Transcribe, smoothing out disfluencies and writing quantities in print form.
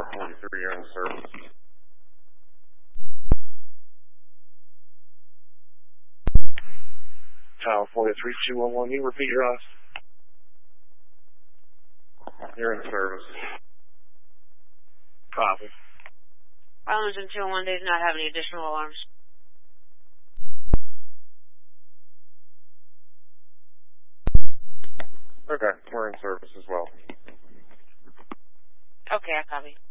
43, you're in service. Tower 43211, you repeat your last? You're in service. Copy. Arlington 201 does not have any additional alarms. Okay, we're in service as well. Okay, I copy.